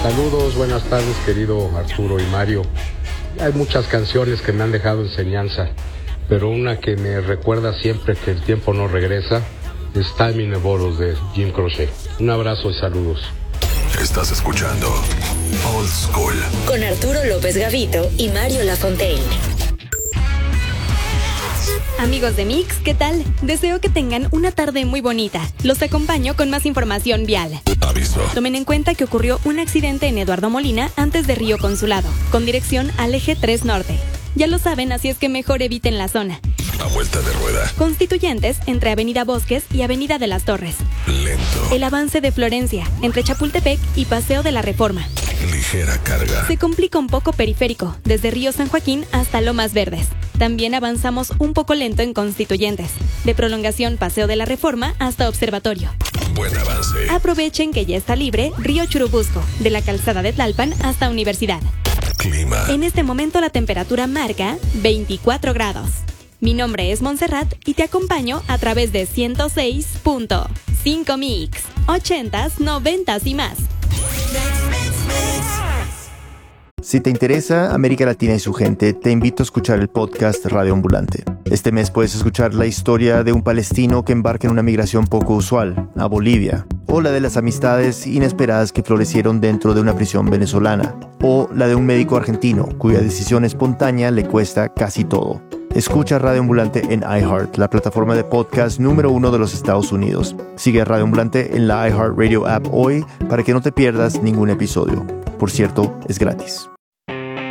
Saludos, buenas tardes, querido Arturo y Mario. Hay muchas canciones que me han dejado enseñanza, pero una que me recuerda siempre que el tiempo no regresa es Time in a Bottle de Jim Croce. Un abrazo y saludos. Estás escuchando Old School con Arturo López Gavito y Mario Lafontaine. Amigos de Mix, ¿qué tal? Deseo que tengan una tarde muy bonita. Los acompaño con más información vial. Aviso. Tomen en cuenta que ocurrió un accidente en Eduardo Molina antes de Río Consulado, con dirección al eje 3 Norte. Ya lo saben, así es que mejor eviten la zona. A vuelta de rueda. Constituyentes entre Avenida Bosques y Avenida de las Torres. Lento. El avance de Florencia, entre Chapultepec y Paseo de la Reforma. Ligera carga. Se complica un poco periférico, desde Río San Joaquín hasta Lomas Verdes. También avanzamos un poco lento en Constituyentes, de prolongación Paseo de la Reforma hasta Observatorio. Buen avance. Aprovechen que ya está libre Río Churubusco, de la calzada de Tlalpan hasta Universidad. Clima. En este momento la temperatura marca 24 grados. Mi nombre es Montserrat y te acompaño a través de 106.5 Mix, 80s, 90s y más. Si te interesa América Latina y su gente, te invito a escuchar el podcast Radio Ambulante. Este mes puedes escuchar la historia de un palestino que embarca en una migración poco usual, a Bolivia, o la de las amistades inesperadas que florecieron dentro de una prisión venezolana, o la de un médico argentino cuya decisión espontánea le cuesta casi todo. Escucha Radio Ambulante en iHeart, la plataforma de podcast número 1 de los Estados Unidos. Sigue a Radio Ambulante en la iHeartRadio app hoy para que no te pierdas ningún episodio. Por cierto, es gratis.